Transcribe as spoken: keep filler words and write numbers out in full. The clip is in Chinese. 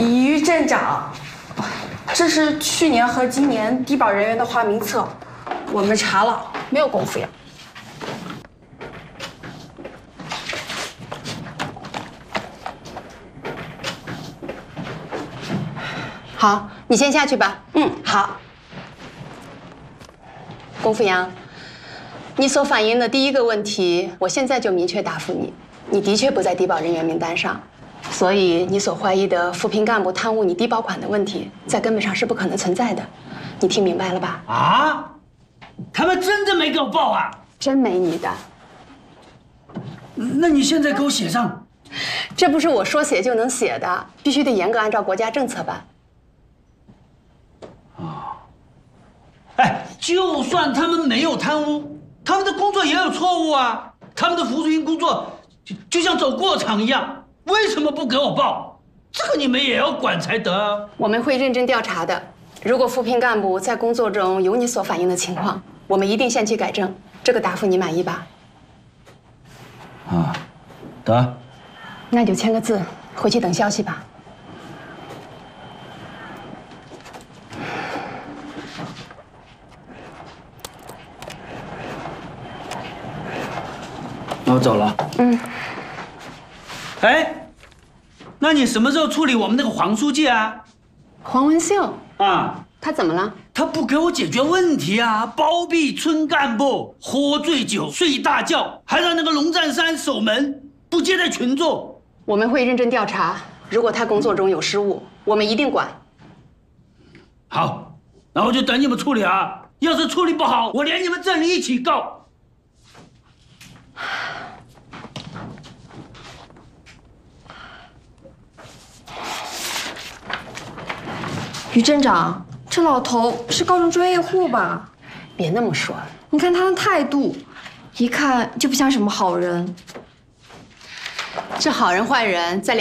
于镇长，这是去年和今年低保人员的花名册，我们查了，没有龚富阳。 好，你先下去吧。 嗯，好。 龚富阳，你所反映的第一个问题，我现在就明确答复你，你的确不在低保人员名单上，所以你所怀疑的扶贫干部贪污你低保款的问题，在根本上是不可能存在的。你听明白了吧？ 啊，他们真的没给我报啊？ 真没你的。 那你现在给我写上。 这不是我说写就能写的，必须得严格按照国家政策办。 哎，就算他们没有贪污，他们的工作也有错误啊。他们的扶贫工作就就像走过场一样，为什么不给我报？这个你们也要管才得啊。 我们会认真调查的。如果扶贫干部在工作中有你所反映的情况，我们一定限期改正。这个答复你满意吧？ 啊，得。 那你就签个字，回去等消息吧。 那我走了。 嗯。 哎，那你什么时候处理我们那个黄书记啊？ 黄文秀啊， 他怎么了？ 他不给我解决问题啊！包庇村干部，喝醉酒睡大觉，还让那个龙占山守门，不接待群众。 我们会认真调查，如果他工作中有失误，我们一定管。 好，那我就等你们处理啊！要是处理不好，我连你们镇里一起告。 于镇长，这老头是高中专业户吧？ 别那么说， 你看他的态度，一看就不像什么好人。 这好人坏人在两。